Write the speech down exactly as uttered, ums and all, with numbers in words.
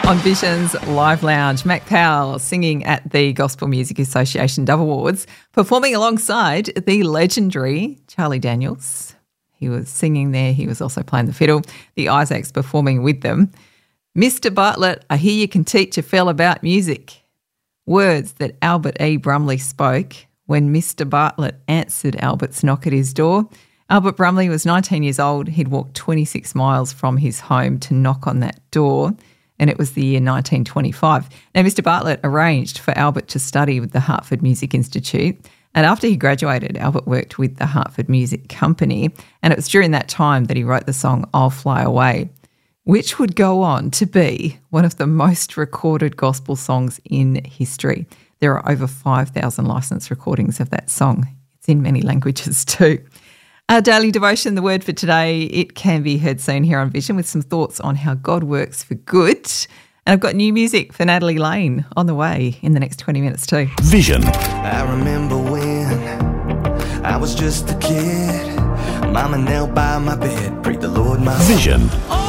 On Vision's Live Lounge, Mac Powell singing at the Gospel Music Association Dove Awards, performing alongside the legendary Charlie Daniels. He was singing there. He was also playing the fiddle. The Isaacs performing with them. Mister Bartlett, I hear you can teach a fella about music. Words that Albert E. Brumley spoke when Mister Bartlett answered Albert's knock at his door. Albert Brumley was nineteen years old. He'd walked twenty-six miles from his home to knock on that door, and it was the year nineteen twenty-five. Now, Mister Bartlett arranged for Albert to study with the Hartford Music Institute, and after he graduated, Albert worked with the Hartford Music Company, and it was during that time that he wrote the song I'll Fly Away, which would go on to be one of the most recorded gospel songs in history. There are over five thousand licensed recordings of that song. It's in many languages too. Our daily devotion, the word for today, it can be heard soon here on Vision with some thoughts on how God works for good. And I've got new music for Natalie Lane on the way in the next twenty minutes too. Vision. I remember when I was just a kid. Mama knelt by my bed, prayed the Lord my Vision. Oh,